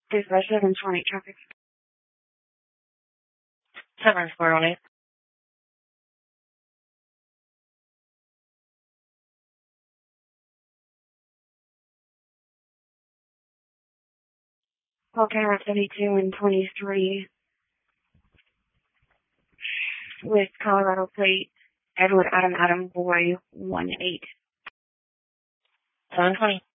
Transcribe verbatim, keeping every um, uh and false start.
There's a seven twenty traffic. seven four one eight. Okay, Route seventy-two and twenty-three with Colorado plate, Edward Adam Adam Boy one eight. seven twenty.